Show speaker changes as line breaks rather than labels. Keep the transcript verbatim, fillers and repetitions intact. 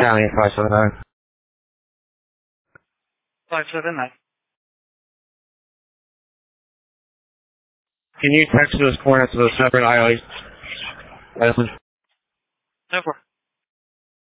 County five seven nine.
five seven nine.
Can you text those coordinates to those separate I O Is?
No problem.